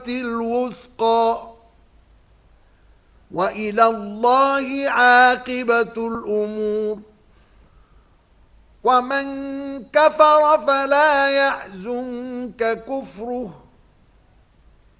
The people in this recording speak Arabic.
الوثقى وإلى الله عاقبة الأمور. ومن كفر فلا يحزنك كفره